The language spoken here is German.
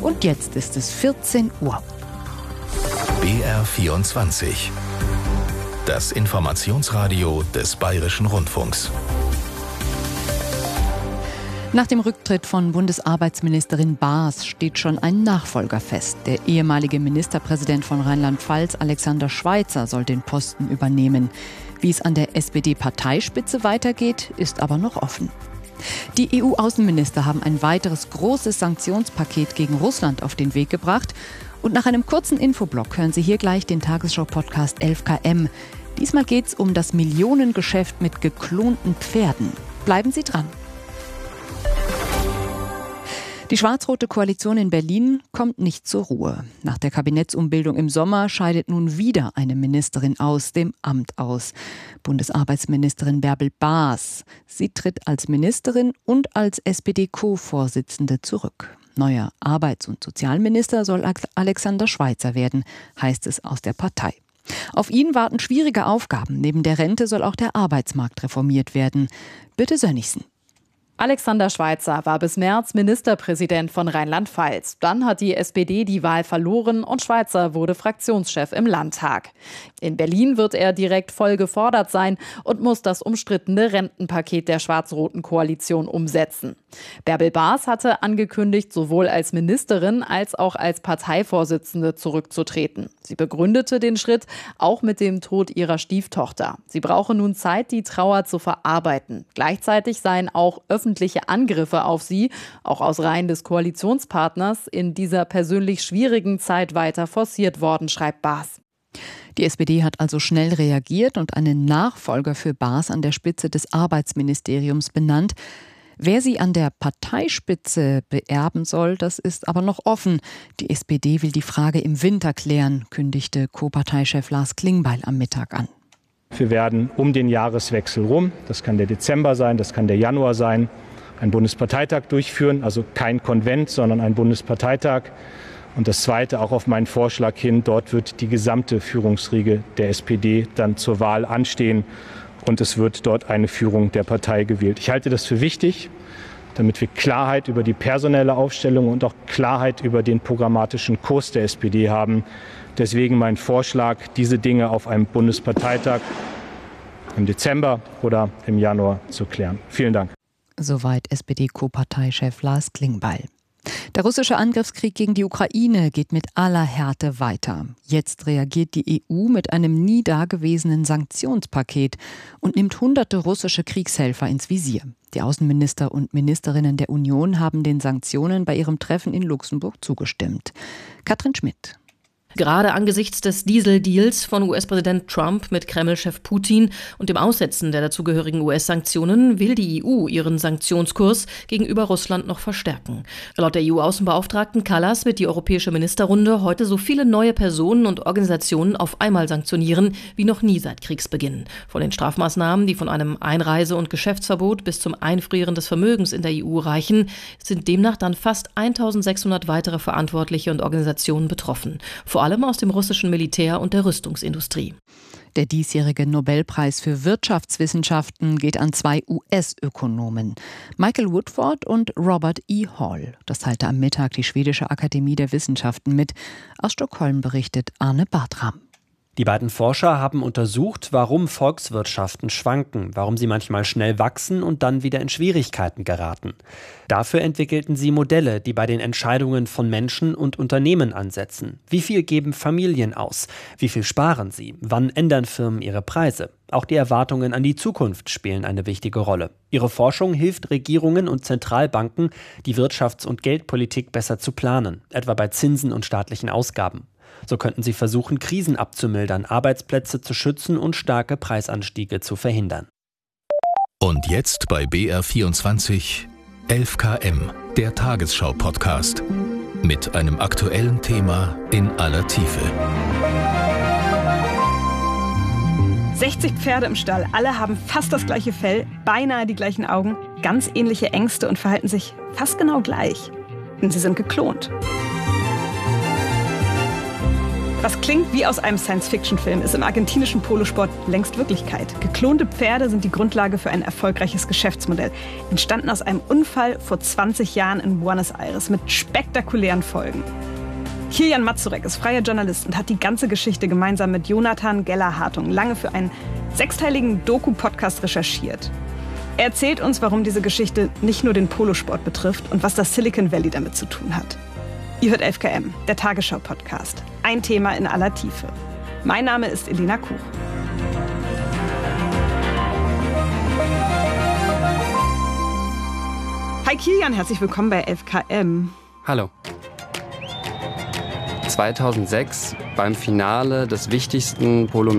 Und jetzt ist es 14 Uhr. BR24. Das Informationsradio des Bayerischen Rundfunks. Nach dem Rücktritt von Bundesarbeitsministerin Baas steht schon ein Nachfolger fest. Der ehemalige Ministerpräsident von Rheinland-Pfalz, Alexander Schweitzer, soll den Posten übernehmen. Wie es an der SPD-Parteispitze weitergeht, ist aber noch offen. Die EU-Außenminister haben ein weiteres großes Sanktionspaket gegen Russland auf den Weg gebracht. Und nach einem kurzen Infoblock hören Sie hier gleich den Tagesschau-Podcast 11KM. Diesmal geht es um das Millionengeschäft mit geklonten Pferden. Bleiben Sie dran. Die schwarz-rote Koalition in Berlin kommt nicht zur Ruhe. Nach der Kabinettsumbildung im Sommer scheidet nun wieder eine Ministerin aus dem Amt aus. Bundesarbeitsministerin Bärbel Baas. Sie tritt als Ministerin und als SPD-Co-Vorsitzende zurück. Neuer Arbeits- und Sozialminister soll Alexander Schweitzer werden, heißt es aus der Partei. Auf ihn warten schwierige Aufgaben. Neben der Rente soll auch der Arbeitsmarkt reformiert werden. Birte Sönnigsen. Alexander Schweitzer war bis März Ministerpräsident von Rheinland-Pfalz. Dann hat die SPD die Wahl verloren und Schweitzer wurde Fraktionschef im Landtag. In Berlin wird er direkt voll gefordert sein und muss das umstrittene Rentenpaket der schwarz-roten Koalition umsetzen. Bärbel Baas hatte angekündigt, sowohl als Ministerin als auch als Parteivorsitzende zurückzutreten. Sie begründete den Schritt auch mit dem Tod ihrer Stieftochter. Sie brauche nun Zeit, die Trauer zu verarbeiten. Gleichzeitig seien auch öffentliche Angriffe auf sie, auch aus Reihen des Koalitionspartners, in dieser persönlich schwierigen Zeit weiter forciert worden, schreibt Baas. Die SPD hat also schnell reagiert und einen Nachfolger für Baas an der Spitze des Arbeitsministeriums benannt. Wer sie an der Parteispitze beerben soll, das ist aber noch offen. Die SPD will die Frage im Winter klären, kündigte Co-Parteichef Lars Klingbeil am Mittag an. Wir werden um den Jahreswechsel rum, das kann der Dezember sein, das kann der Januar sein, einen Bundesparteitag durchführen, also kein Konvent, sondern ein Bundesparteitag. Und das Zweite, auch auf meinen Vorschlag hin, dort wird die gesamte Führungsriege der SPD dann zur Wahl anstehen. Und es wird dort eine Führung der Partei gewählt. Ich halte das für wichtig, damit wir Klarheit über die personelle Aufstellung und auch Klarheit über den programmatischen Kurs der SPD haben. Deswegen mein Vorschlag, diese Dinge auf einem Bundesparteitag im Dezember oder im Januar zu klären. Vielen Dank. Soweit SPD-Co-Parteichef Lars Klingbeil. Der russische Angriffskrieg gegen die Ukraine geht mit aller Härte weiter. Jetzt reagiert die EU mit einem nie dagewesenen Sanktionspaket und nimmt hunderte russische Kriegshelfer ins Visier. Die Außenminister und Ministerinnen der Union haben den Sanktionen bei ihrem Treffen in Luxemburg zugestimmt. Katrin Schmidt. Gerade angesichts des Dieseldeals von US-Präsident Trump mit Kreml-Chef Putin und dem Aussetzen der dazugehörigen US-Sanktionen will die EU ihren Sanktionskurs gegenüber Russland noch verstärken. Laut der EU-Außenbeauftragten Kallas wird die europäische Ministerrunde heute so viele neue Personen und Organisationen auf einmal sanktionieren wie noch nie seit Kriegsbeginn. Von den Strafmaßnahmen, die von einem Einreise- und Geschäftsverbot bis zum Einfrieren des Vermögens in der EU reichen, sind demnach dann fast 1600 weitere Verantwortliche und Organisationen betroffen. Vor allem aus dem russischen Militär und der Rüstungsindustrie. Der diesjährige Nobelpreis für Wirtschaftswissenschaften geht an 2 US-Ökonomen, Michael Woodford und Robert E. Hall. Das teilte am Mittag die Schwedische Akademie der Wissenschaften mit. Aus Stockholm berichtet Arne Bartram. Die beiden Forscher haben untersucht, warum Volkswirtschaften schwanken, warum sie manchmal schnell wachsen und dann wieder in Schwierigkeiten geraten. Dafür entwickelten sie Modelle, die bei den Entscheidungen von Menschen und Unternehmen ansetzen. Wie viel geben Familien aus? Wie viel sparen sie? Wann ändern Firmen ihre Preise? Auch die Erwartungen an die Zukunft spielen eine wichtige Rolle. Ihre Forschung hilft Regierungen und Zentralbanken, die Wirtschafts- und Geldpolitik besser zu planen, etwa bei Zinsen und staatlichen Ausgaben. So könnten sie versuchen, Krisen abzumildern, Arbeitsplätze zu schützen und starke Preisanstiege zu verhindern. Und jetzt bei BR24 11KM, der Tagesschau-Podcast. Mit einem aktuellen Thema in aller Tiefe. 60 Pferde im Stall, alle haben fast das gleiche Fell, beinahe die gleichen Augen, ganz ähnliche Ängste und verhalten sich fast genau gleich. Denn sie sind geklont. Was klingt wie aus einem Science-Fiction-Film, ist im argentinischen Polosport längst Wirklichkeit. Geklonte Pferde sind die Grundlage für ein erfolgreiches Geschäftsmodell. Entstanden aus einem Unfall vor 20 Jahren in Buenos Aires mit spektakulären Folgen. Kilian Mazurek ist freier Journalist und hat die ganze Geschichte gemeinsam mit Jonathan Geller-Hartung lange für einen 6-teiligen Doku-Podcast recherchiert. Er erzählt uns, warum diese Geschichte nicht nur den Polosport betrifft und was das Silicon Valley damit zu tun hat. Ihr hört 11KM, der Tagesschau-Podcast. Ein Thema in aller Tiefe. Mein Name ist Elena Kuch. Hi Kilian, herzlich willkommen bei 11KM. Hallo. 2006 beim Finale des wichtigsten